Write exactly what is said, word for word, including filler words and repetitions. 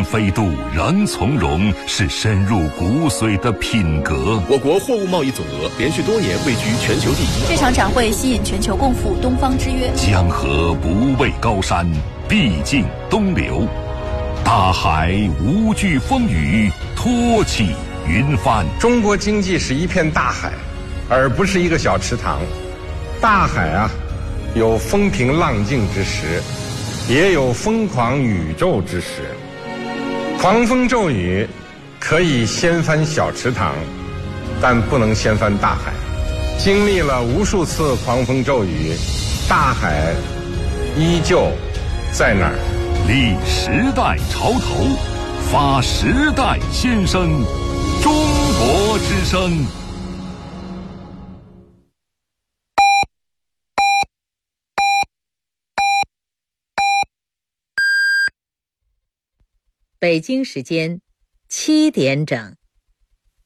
然飞度，仍从容，是深入骨髓的品格。 我国货物贸易总额连续多年位居全球第一。 这场展会吸引全球共赴东方之约。 江河不畏高山，必尽东流。大海无惧风雨，托起云帆。 中国经济是一片大海，而不是一个小池塘。大海啊，有风平浪静之时，也有疯狂宇宙之时。狂风骤雨可以掀翻小池塘，但不能掀翻大海。经历了无数次狂风骤雨，大海依旧在那儿。 立时代潮头，发时代先声，中国之声。 北京时间七点整。